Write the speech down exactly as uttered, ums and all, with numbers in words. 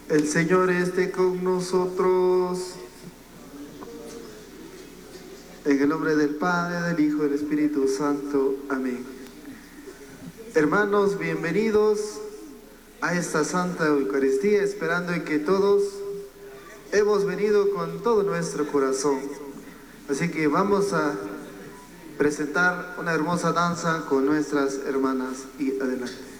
El Señor esté con nosotros. En el nombre del Padre, del Hijo y del Espíritu Santo. Amén. Hermanos, bienvenidos a esta Santa Eucaristía, esperando en que todos hemos venido con todo nuestro corazón. Así que vamos a presentar una hermosa danza con nuestras hermanas y adelante.